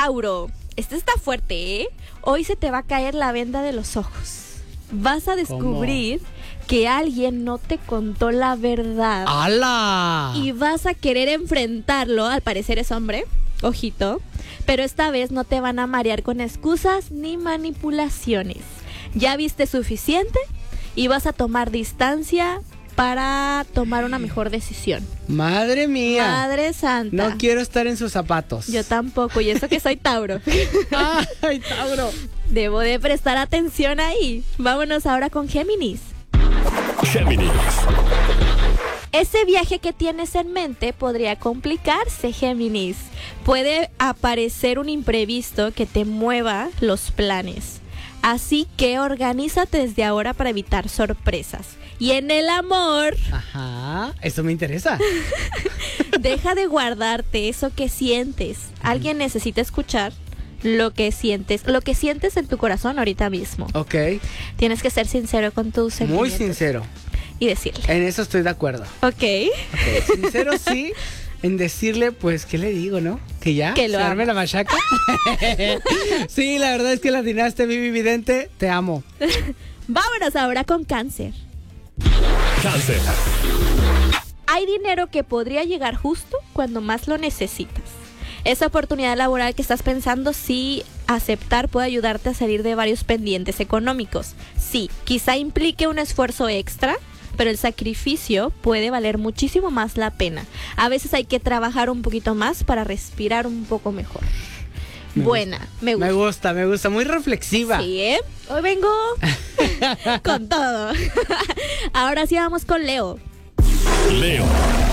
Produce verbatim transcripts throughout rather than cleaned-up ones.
Tauro, este está fuerte, ¿eh? Hoy se te va a caer la venda de los ojos. Vas a descubrir ¿Cómo? que alguien no te contó la verdad. ¡Hala! Y vas a querer enfrentarlo. Al parecer es hombre, ojito. Pero esta vez no te van a marear con excusas ni manipulaciones. Ya viste suficiente y vas a tomar distancia para tomar una mejor decisión. ¡Madre mía! ¡Madre santa! No quiero estar en sus zapatos. Yo tampoco, y eso que soy Tauro. ¡Ay, Tauro! Debo de prestar atención ahí. Vámonos ahora con Géminis. Géminis. Ese viaje que tienes en mente podría complicarse, Géminis. Puede aparecer un imprevisto que te mueva los planes. Así que organízate desde ahora para evitar sorpresas. Y en el amor... Ajá, eso me interesa. Deja de guardarte eso que sientes. Alguien necesita escuchar lo que sientes, lo que sientes en tu corazón ahorita mismo. Ok. Tienes que ser sincero con tus sentimientos. Muy sincero. Y decirle. En eso estoy de acuerdo. Ok. okay. Sincero sí, en decirle, pues, ¿qué le digo, no? Que ya, que lo se arme la machaca. Sí, la verdad es que la atinaste, Vivi Vidente, te amo. Vámonos ahora con Cáncer. Cáncer. Hay dinero que podría llegar justo cuando más lo necesitas. Esa oportunidad laboral que estás pensando si aceptar puede ayudarte a salir de varios pendientes económicos. Sí, quizá implique un esfuerzo extra, pero el sacrificio puede valer muchísimo más la pena. A veces hay que trabajar un poquito más para respirar un poco mejor. Me Buena, gusta. me gusta. Me gusta, me gusta, muy reflexiva. Sí, ¿eh? Hoy vengo con todo. Ahora sí vamos con Leo. Leo.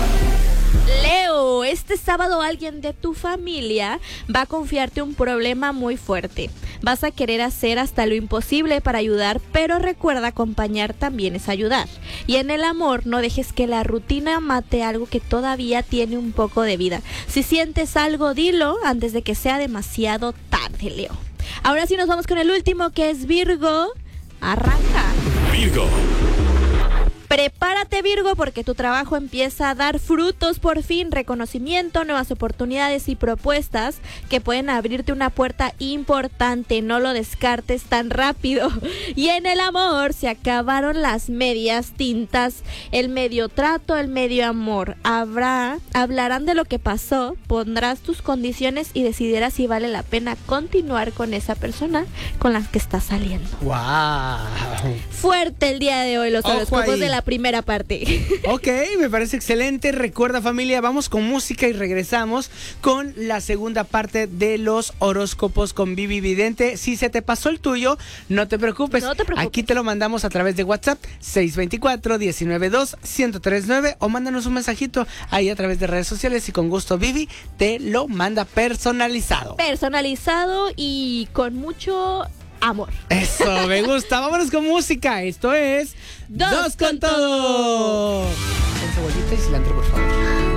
Leo, este sábado alguien de tu familia va a confiarte un problema muy fuerte. Vas a querer hacer hasta lo imposible para ayudar, pero recuerda, acompañar también es ayudar. Y en el amor, no dejes que la rutina mate algo que todavía tiene un poco de vida. Si sientes algo, dilo antes de que sea demasiado tarde, Leo. Ahora sí nos vamos con el último, que es Virgo. Arranca. Virgo. Prepárate, Virgo, porque tu trabajo empieza a dar frutos por fin, reconocimiento, nuevas oportunidades y propuestas que pueden abrirte una puerta importante. No lo descartes tan rápido. Y en el amor se acabaron las medias tintas, el medio trato, el medio amor. Habrá, hablarán de lo que pasó, pondrás tus condiciones y decidirás si vale la pena continuar con esa persona con la que estás saliendo. ¡Wow! Fuerte el día de hoy los horóscopos de la primera parte. Ok, me parece excelente. Recuerda, familia, vamos con música y regresamos con la segunda parte de los horóscopos con Vivi Vidente. Si se te pasó el tuyo, no te preocupes. No te preocupes. Aquí te lo mandamos a través de WhatsApp seis dos cuatro, uno nueve dos, uno cero tres nueve o mándanos un mensajito ahí a través de redes sociales y con gusto Vivi te lo manda personalizado. Personalizado y con mucho amor. Eso, me gusta. Vámonos con música. Esto es Dos, Dos con con todo. Con cebollita y cilantro, por favor.